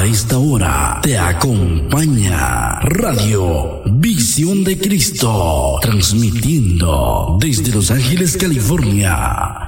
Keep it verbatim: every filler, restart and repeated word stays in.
esta hora te acompaña Radio Visión de Cristo, transmitiendo desde Los Ángeles, California.